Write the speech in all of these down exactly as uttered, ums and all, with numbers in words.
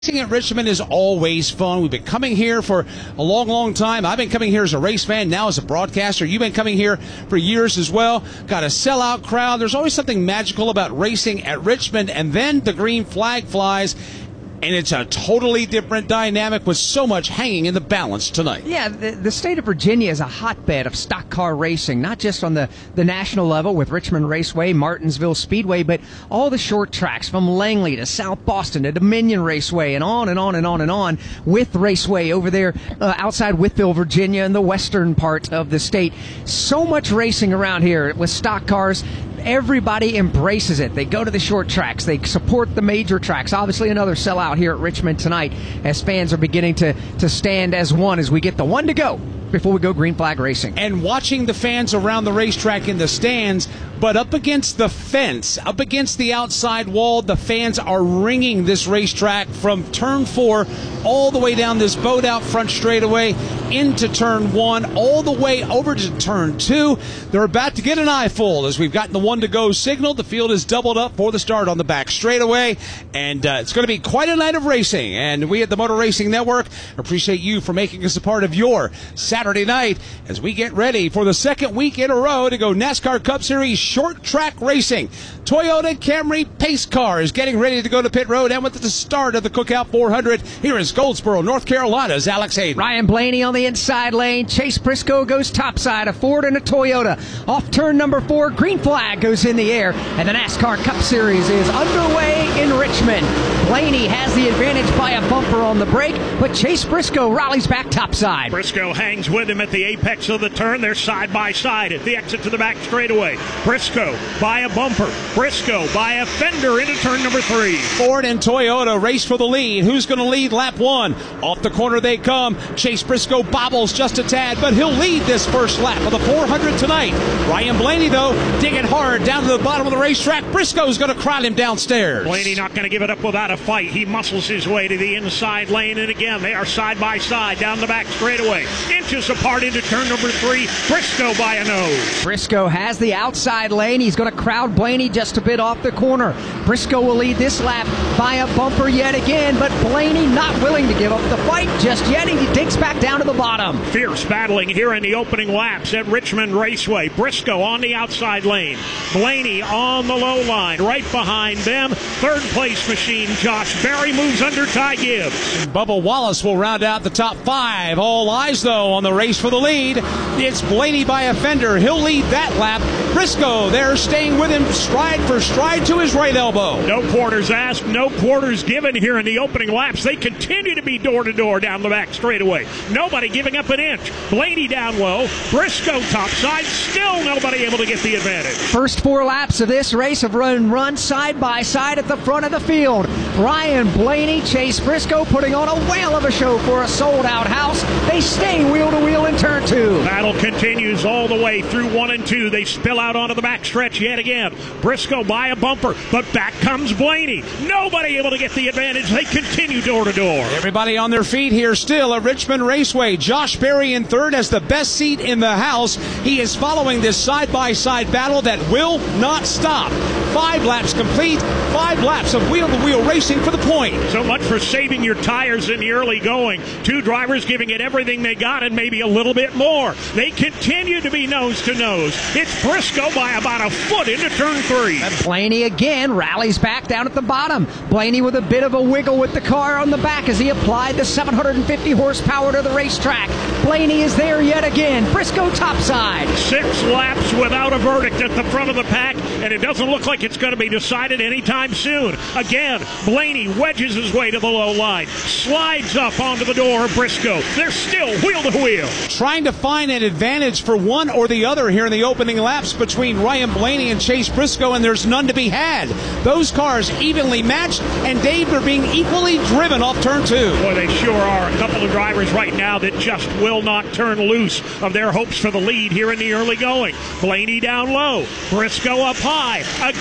Racing at Richmond is always fun. We've been coming here for a long, long time. I've been coming here as a race fan, now as a broadcaster. You've been coming here for years as well. Got a sellout crowd. There's always something magical about racing at Richmond, and then the green flag flies. And it's a totally different dynamic with so much hanging in the balance tonight. Yeah, the, the state of Virginia is a hotbed of stock car racing, not just on the, the national level with Richmond Raceway, Martinsville Speedway, but all the short tracks from Langley to South Boston to Dominion Raceway and on and on and on and on with Raceway over there uh, outside Wytheville, Virginia, in the western part of the state. So much racing around here with stock cars. Everybody embraces it. They go to the short tracks. They support the major tracks. Obviously, another sellout here at Richmond tonight as fans are beginning to, to stand as one as we get the one to go before we go green flag racing. And watching the fans around the racetrack in the stands, but up against the fence, up against the outside wall, the fans are ringing this racetrack from turn four all the way down this boat out front straightaway into turn one, all the way over to turn two. They're about to get an eyeful as we've gotten the one to go signal. The field is doubled up for the start on the back straightaway, and uh, it's going to be quite a night of racing. And we at the Motor Racing Network appreciate you for making us a part of your Saturday night as we get ready for the second week in a row to go NASCAR Cup Series short track racing. Toyota Camry Pace Car is getting ready to go to pit road, and with the start of the Cookout four hundred, here is Goldsboro, North Carolina's Alex Hayden. Ryan Blaney on the inside lane. Chase Briscoe goes topside, a Ford and a Toyota. Off turn number four, green flag goes in the air, and the NASCAR Cup Series is underway in Richmond. Blaney has the advantage by a bumper on the break, but Chase Briscoe rallies back topside. Briscoe hangs with him at the apex of the turn. They're side by side at the exit to the back straightaway. Briscoe by a bumper. Briscoe by a fender into turn number three. Ford and Toyota race for the lead. Who's going to lead lap one? Off the corner they come. Chase Briscoe bobbles just a tad, but he'll lead this first lap of the four hundred tonight. Ryan Blaney, though, digging hard down to the bottom of the racetrack. Briscoe's going to crowd him downstairs. Blaney not going to give it up without a fight. He muscles his way to the inside lane, and again, they are side by side down the back straightaway. Inches apart into turn number three. Briscoe by a nose. Briscoe has the outside lane. He's going to crowd Blaney just a bit off the corner. Briscoe will lead this lap by a bumper yet again, but Blaney not willing to give up the fight just yet. He digs back down to the bottom. Fierce battling here in the opening laps at Richmond Raceway. Briscoe on the outside lane. Blaney on the low line. Right behind them, third place machine Josh Berry moves under Ty Gibbs. Bubba Wallace will round out the top five. All eyes, though, on the race for the lead. It's Blaney by a fender. He'll lead that lap. Briscoe there staying with him stride for stride to his right elbow. No quarters asked, no quarters given here in the opening laps. They continue to be door to door down the back straightaway. Nobody giving up an inch. Blaney down low. Briscoe topside. Still nobody able to get the advantage. First four laps of this race have run run side by side at the front of the field. Ryan Blaney, Chase Briscoe putting on a whale of a show for a sold-out house. They stay wheel-to-wheel in turn two. Battle continues all the way through one and two. They spill out onto the backstretch yet again. Briscoe by a bumper, but back comes Blaney. Nobody able to get the advantage. They continue door to door. Everybody on their feet here still at Richmond Raceway. Josh Berry in third has the best seat in the house. He is following this side-by-side battle that will not stop. Five laps complete, five laps of wheel-to-wheel racing for the point. So much for saving your tires in the early going. Two drivers giving it everything they got and maybe a little bit more. They continue to be nose to nose. It's Briscoe by about a foot into turn three. And Blaney again rallies back down at the bottom. Blaney with a bit of a wiggle with the car on the back as he applied the seven hundred fifty horsepower to the racetrack. Blaney is there yet again. Briscoe topside. Six laps without a verdict at the front of the pack, and it doesn't look like it's going to be decided anytime soon. Again, Blaney wedges his way to the low line, slides up onto the door of Briscoe. They're still wheel to wheel. Trying to find an advantage for one or the other here in the opening laps between Ryan Blaney and Chase Briscoe, and there's none to be had. Those cars evenly matched, and Dave are being equally driven off turn two. Boy, they sure are. A couple of drivers right now that just will not turn loose of their hopes for the lead here in the early going. Blaney down low, Briscoe up high. Again,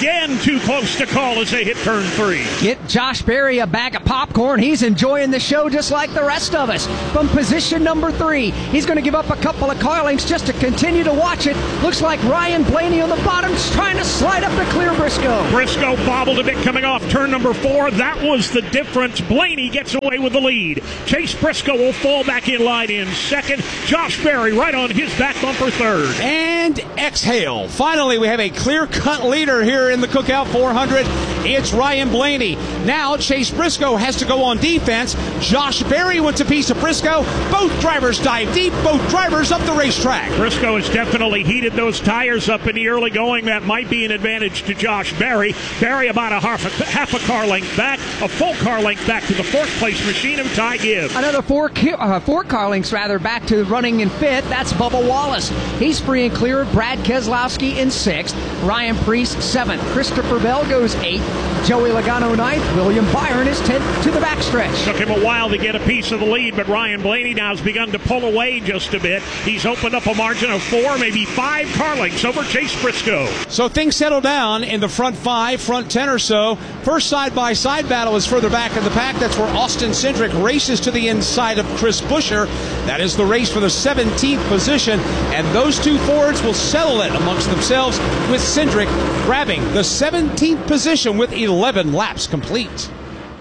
again too close to call as they hit turn three. Get Josh Berry a bag of popcorn. He's enjoying the show just like the rest of us. From position number three, he's going to give up a couple of car lengths just to continue to watch it. Looks like Ryan Blaney on the bottom is trying to slide up to clear Briscoe. Briscoe bobbled a bit coming off turn number four. That was the difference. Blaney gets away with the lead. Chase Briscoe will fall back in line in second. Josh Berry right on his back bumper third. And exhale. Finally, we have a clear-cut leader here in the Cookout four hundred. It's Ryan Blaney. Now Chase Briscoe has to go on defense. Josh Berry wants a piece of Briscoe. Both drivers dive deep. Both drivers up the racetrack. Briscoe has definitely heated those tires up in the early going. That might be an advantage to Josh Berry. Berry about a half a, half a car length back, a full car length back to the fourth place machine of Ty Gibbs. Another four, uh, four car lengths rather back to running in fifth. That's Bubba Wallace. He's free and clear of Brad Keselowski in sixth. Ryan Preece seventh. Christopher Bell goes eighth. Joey Logano ninth. William Byron is tenth to the backstretch. Took him a while to get a piece of the lead, but Ryan Blaney now has begun to pull away just a bit. He's opened up a margin of four, maybe five car lengths over Chase Briscoe. So things settle down in the front five, front ten or so. First side-by-side battle is further back in the pack. That's where Austin Cindric races to the inside of Chris Buescher. That is the race for the seventeenth position, and those two Fords will settle it amongst themselves, with Cindric grabbing the seventeenth position with eleven laps complete.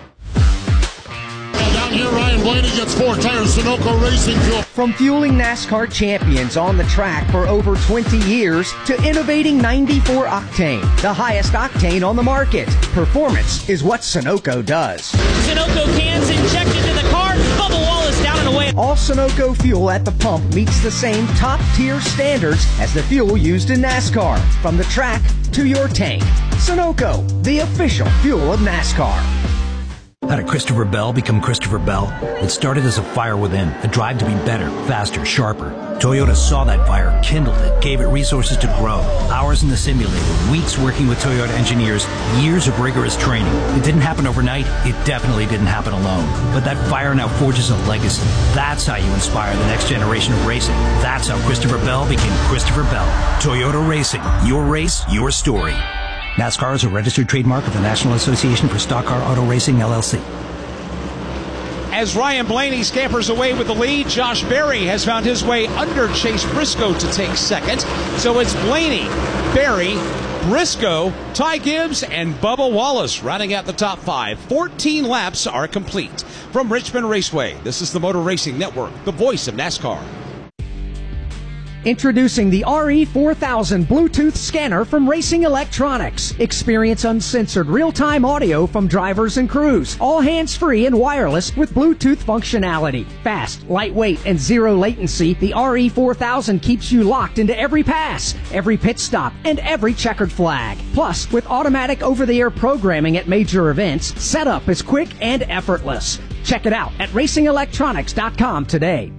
Down here, Ryan Blaney gets four tires, Sunoco Racing Fuel. From fueling NASCAR champions on the track for over twenty years to innovating ninety-four octane, the highest octane on the market. Performance is what Sunoco does. Sunoco cans injected to the car. Bubba Wallace down and away. All Sunoco fuel at the pump meets the same top-tier standards as the fuel used in NASCAR. From the track to your tank. Sunoco, the official fuel of NASCAR. How did Christopher Bell become Christopher Bell? It started as a fire within, a drive to be better, faster, sharper. Toyota saw that fire, kindled it, gave it resources to grow. Hours in the simulator, weeks working with Toyota engineers, years of rigorous training. It didn't happen overnight. It definitely didn't happen alone. But that fire now forges a legacy. That's how you inspire the next generation of racing. That's how Christopher Bell became Christopher Bell. Toyota Racing. Your race, your story. NASCAR is a registered trademark of the National Association for Stock Car Auto Racing, L L C. As Ryan Blaney scampers away with the lead, Josh Berry has found his way under Chase Briscoe to take second. So it's Blaney, Berry, Briscoe, Ty Gibbs, and Bubba Wallace rounding out the top five. fourteen laps are complete. From Richmond Raceway, this is the Motor Racing Network, the voice of NASCAR. Introducing the R E four thousand Bluetooth scanner from Racing Electronics. Experience uncensored real-time audio from drivers and crews. All hands-free and wireless with Bluetooth functionality. Fast, lightweight, and zero latency, the R E four thousand keeps you locked into every pass, every pit stop, and every checkered flag. Plus, with automatic over-the-air programming at major events, setup is quick and effortless. Check it out at racing electronics dot com today.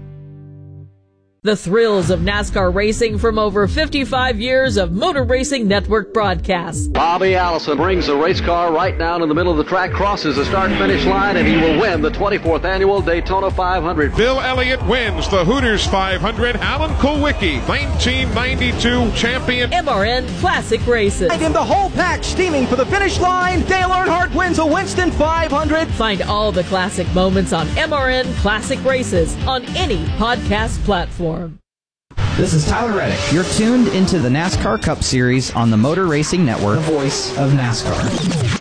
The thrills of NASCAR racing from over fifty-five years of Motor Racing Network broadcasts. Bobby Allison brings the race car right down in the middle of the track, crosses the start-finish line, and he will win the twenty-fourth annual Daytona five hundred. Bill Elliott wins the Hooters five hundred. Alan Kulwicki, nineteen ninety-two champion. M R N Classic Races. And in the whole pack steaming for the finish line, Dale Earnhardt wins a Winston five hundred. Find all the classic moments on M R N Classic Races on any podcast platform. This is Tyler Reddick. You're tuned into the NASCAR Cup Series on the Motor Racing Network, the voice of NASCAR.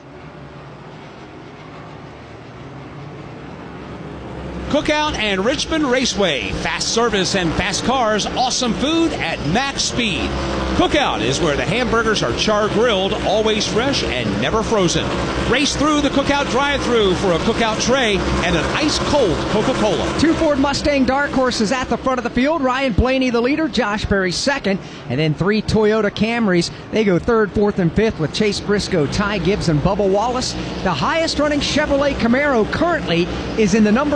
Cookout and Richmond Raceway. Fast service and fast cars. Awesome food at max speed. Cookout is where the hamburgers are char-grilled, always fresh and never frozen. Race through the Cookout drive-thru for a Cookout tray and an ice-cold Coca-Cola. Two Ford Mustang Dark Horses at the front of the field. Ryan Blaney the leader, Josh Berry second, and then three Toyota Camrys. They go third, fourth, and fifth with Chase Briscoe, Ty Gibbs, and Bubba Wallace. The highest running Chevrolet Camaro currently is in the number ten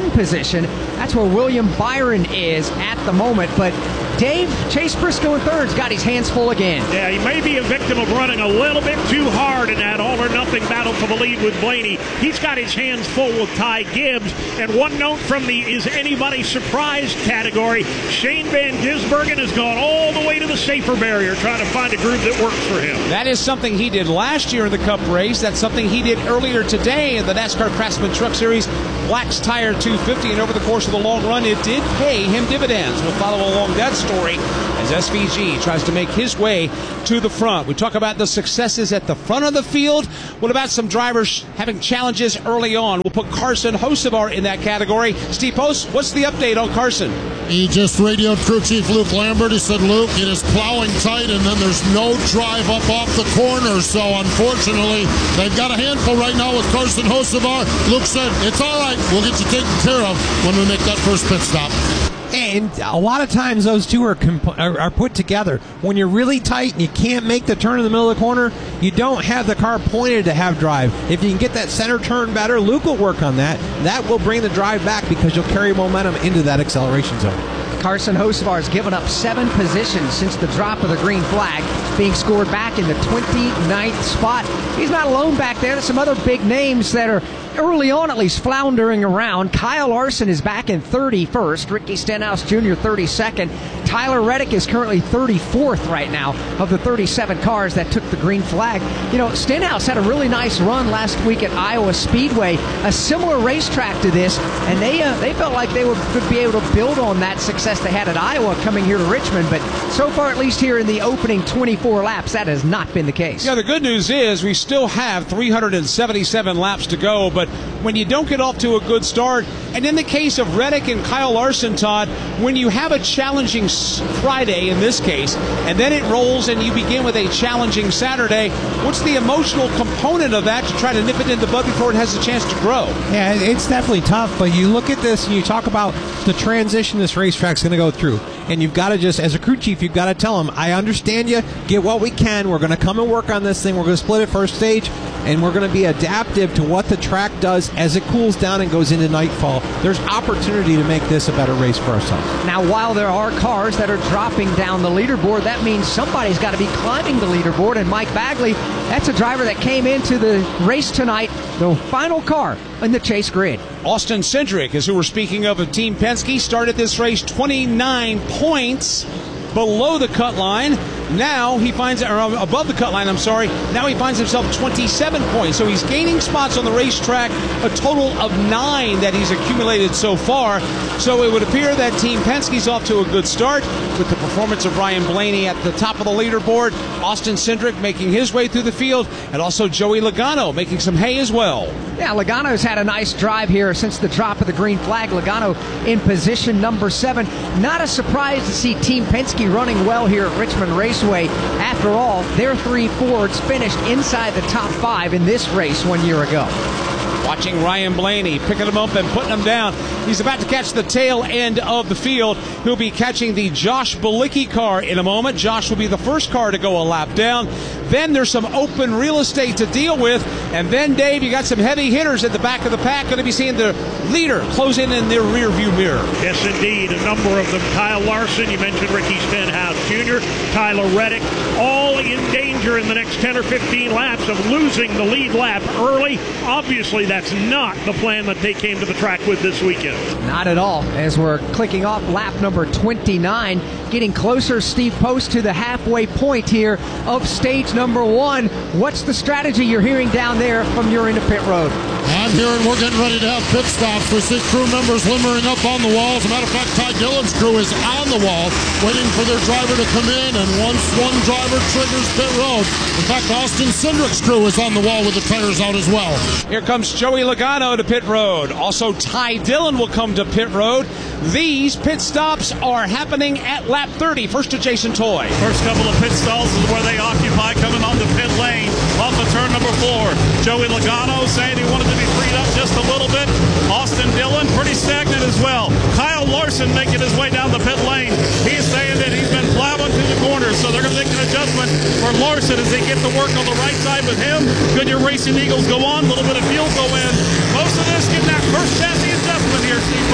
one position. That's where William Byron is at the moment. But Dave, Chase Briscoe in third's got his hands full again. Yeah, he may be a victim of running a little bit too hard in that all-or-nothing battle for the lead with Blaney. He's got his hands full with Ty Gibbs. And one note from the Is Anybody Surprised category, Shane Van Gisbergen has gone all the way to the safer barrier trying to find a groove that works for him. That is something he did last year in the Cup race. That's something he did earlier today in the NASCAR Craftsman Truck Series Black's Tire two fifty. And over the course of the long run, it did pay him dividends. We'll follow along that story as S V G tries to make his way to the front. We talk about the successes at the front of the field. What about some drivers having challenges early on? We'll put Carson Hocevar in that category. Steve Post, what's the update on Carson? He just radioed crew chief Luke Lambert. He said, Luke, it is plowing tight, and then there's no drive up off the corner. So, unfortunately, they've got a handful right now with Carson Hocevar. Luke said, it's all right. We'll get you taken care of when we make that first pit stop. And a lot of times those two are, comp- are are put together. When you're really tight and you can't make the turn in the middle of the corner, you don't have the car pointed to have drive. If you can get that center turn better, Luke will work on that. That will bring the drive back because you'll carry momentum into that acceleration zone. Carson Hocevar has given up seven positions since the drop of the green flag, being scored back in the twenty-ninth spot. He's not alone back there. There's some other big names that are early on at least floundering around. Kyle Larson is back in thirty-first. Ricky Stenhouse Junior thirty-second. Tyler Reddick is currently thirty-fourth right now of the thirty-seven cars that took the green flag. You know, Stenhouse had a really nice run last week at Iowa Speedway, a similar racetrack to this, and they uh, they felt like they would could be able to build on that success they had at Iowa coming here to Richmond, but so far, at least here in the opening twenty-four laps, that has not been the case. Yeah, the good news is we still have three hundred seventy-seven laps to go, but when you don't get off to a good start, and in the case of Reddick and Kyle Larson, Todd, when you have a challenging Friday in this case, and then it rolls and you begin with a challenging Saturday, what's the emotional component of that to try to nip it in the bud before it has a chance to grow? Yeah, it's definitely tough, but you look at this and you talk about the transition this racetrack's going to go through, and you've got to just, as a crew chief, you've got to tell them, I understand you, get what we can, we're going to come and work on this thing, we're going to split it first stage, and we're going to be adaptive to what the track does as it cools down and goes into nightfall. There's opportunity to make this a better race for ourselves. Now, while there are cars that are dropping down the leaderboard, that means somebody's got to be climbing the leaderboard, and Mike Bagley, that's a driver that came into the race tonight, the final car in the chase grid. Austin Cindric is who we're speaking of of Team Penske. Started this race twenty-nine points below the cut line. Now he finds, or above the cut line, I'm sorry. Now he finds himself twenty-seven points. So he's gaining spots on the racetrack, a total of nine that he's accumulated so far. So it would appear that Team Penske's off to a good start with the performance of Ryan Blaney at the top of the leaderboard. Austin Cindric making his way through the field, and also Joey Logano making some hay as well. Yeah, Logano's had a nice drive here since the drop of the green flag. Logano in position number seven. Not a surprise to see Team Penske running well here at Richmond Raceway. After all, their three Fords finished inside the top five in this race one year ago. Watching Ryan Blaney, picking him up and putting him down. He's about to catch the tail end of the field. He'll be catching the Josh Bilicki car in a moment. Josh will be the first car to go a lap down. Then there's some open real estate to deal with. And then, Dave, you got some heavy hitters at the back of the pack. Going to be seeing the leader close in in their rear view mirror. Yes, indeed. A number of them. Kyle Larson, you mentioned Ricky Stenhouse Junior, Tyler Reddick, all in danger in the next ten or fifteen laps of losing the lead lap early. Obviously, that's not the plan that they came to the track with this weekend. Not at all. As we're clicking off lap number twenty-nine, getting closer, Steve Post, to the halfway point here of stage number one. What's the strategy you're hearing down there from your end of pit road? I'm hearing we're getting ready to have pit stops. We see crew members limbering up on the wall. As a matter of fact, Ty Dillon's crew is on the wall waiting for their driver to come in, and once one driver triggers pit road, in fact, Austin Cindric's crew is on the wall with the tires out as well. Here comes Joey Logano to pit road. Also, Ty Dillon will come to pit road. These pit stops are happening at lap thirty. First to Jason Toy. First couple of pit stalls is where they occupy, coming on the pit lane off of turn number four. Joey Logano saying he wanted to be freed up just a little bit. Austin Dillon pretty stagnant as well. Kyle Larson making his way down the pit lane. He's saying that he's been plowing through the corners, so they're going to make an adjustment for Larson as they get to work on the right side with him. Goodyear Racing Eagles go on, a little bit of fuel go in. Most of this getting that first chassis adjustment here, Steve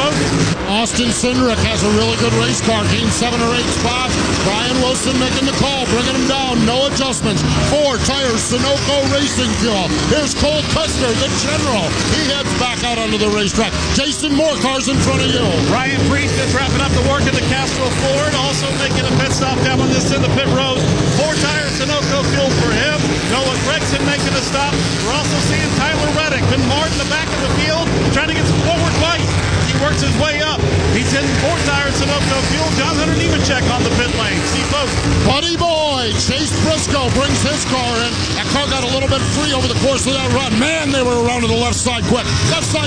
Austin Cindric has a really good race car, gained seven or eight spots. Brian Wilson making the call, bringing him down, no adjustments. Four tires, Sunoco Racing Fuel. Here's Cole Custer, the general. He heads back out onto the racetrack. Jason, more cars in front of you. Ryan Priest is wrapping up the work in the Castro Ford, also making a pit stop down on this in the pit road. Four tires, Sunoco Fuel for him. Noah Gregson making a stop. We're also seeing Tyler Reddick and Martin in the back of the field trying to get some forward light. He works his way up. He's in four tires, Sunoco Fuel. John Hunter Nemechek on the pit lane. Steve Post. Buddy Boy, Chase Briscoe brings his car in. That car got a little bit free over the course of that run. Man, they were around to the left side quick. Left side